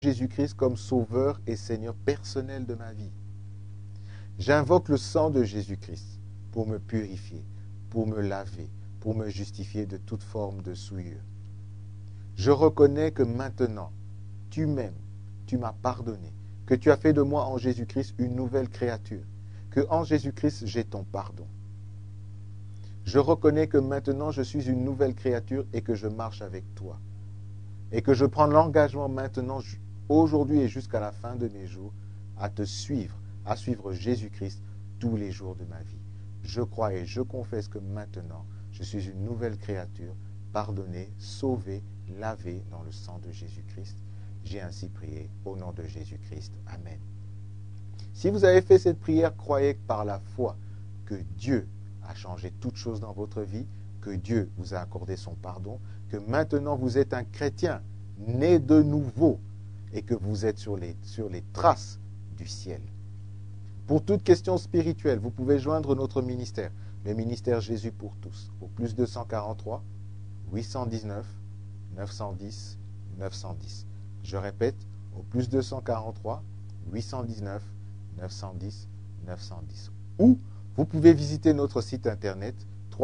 Jésus-Christ comme sauveur et Seigneur personnel de ma vie. J'invoque le sang de Jésus-Christ pour me purifier, pour me laver, pour me justifier de toute forme de souillure. Je reconnais que maintenant, tu m'aimes, tu m'as pardonné, que tu as fait de moi en Jésus-Christ une nouvelle créature, que en Jésus-Christ j'ai ton pardon. Je reconnais que maintenant je suis une nouvelle créature et que je marche avec toi. Et que je prends l'engagement maintenant, aujourd'hui et jusqu'à la fin de mes jours, à te suivre, à suivre Jésus-Christ tous les jours de ma vie. Je crois et je confesse que maintenant, je suis une nouvelle créature, pardonnée, sauvée, lavée dans le sang de Jésus-Christ. J'ai ainsi prié au nom de Jésus-Christ. Amen. Si vous avez fait cette prière, croyez par la foi que Dieu a changé toutes choses dans votre vie, que Dieu vous a accordé son pardon, que maintenant vous êtes un chrétien né de nouveau et que vous êtes sur les traces du ciel. Pour toute question spirituelle, vous pouvez joindre notre ministère, le ministère Jésus pour tous, au plus 243 819 910 910. Je répète, au plus 243 819 910 910. Ou vous pouvez visiter notre site internet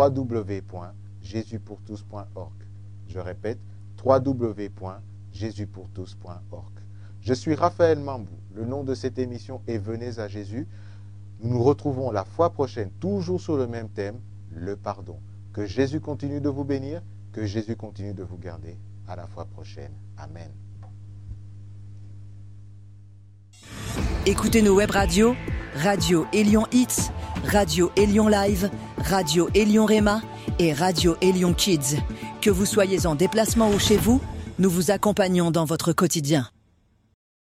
www.jesuspourtous.org. Je répète, www.jesuspourtous.org. Je suis Raphaël Mambou. Le nom de cette émission est Venez à Jésus. Nous nous retrouvons la fois prochaine, toujours sur le même thème, le pardon. Que Jésus continue de vous bénir, que Jésus continue de vous garder. À la fois prochaine. Amen. Écoutez nos web radios, Radio Élion Hits, Radio Élion Live, Radio Élion Réma et Radio Élion Kids. Que vous soyez en déplacement ou chez vous, nous vous accompagnons dans votre quotidien.